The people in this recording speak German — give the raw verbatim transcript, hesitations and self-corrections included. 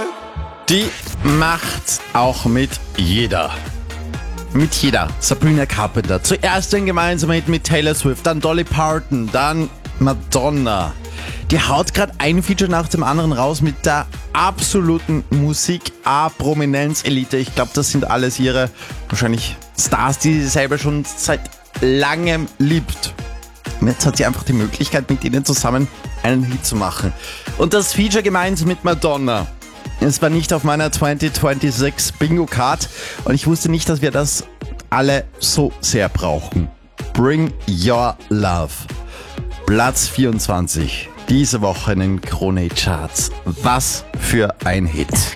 die macht auch mit jeder. Mit jeder. Sabrina Carpenter. Zuerst ein gemeinsamer Hit mit Taylor Swift, dann Dolly Parton, dann Madonna. Die haut gerade ein Feature nach dem anderen raus mit der absoluten Musik-A-Prominenz-Elite. Ich glaube, das sind alles ihre wahrscheinlich Stars, die sie selber schon seit langem liebt. Und jetzt hat sie einfach die Möglichkeit, mit ihnen zusammen einen Hit zu machen. Und das Feature gemeinsam mit Madonna. Es war nicht auf meiner zwanzig sechsundzwanzig Bingo-Card und ich wusste nicht, dass wir das alle so sehr brauchen. Bring Your Love. Platz vierundzwanzig. Diese Woche in den Krone Charts. Was für ein Hit.